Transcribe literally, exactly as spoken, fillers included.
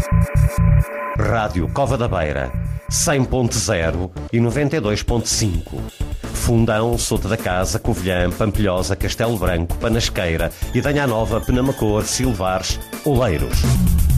Rádio Cova da Beira, cem ponto zero e noventa e dois ponto cinco. Fundão, Sota da Casa, Covilhã, Pampilhosa, Castelo Branco, Panasqueira, Idanha Nova, Penamacor, Silvares, Oleiros.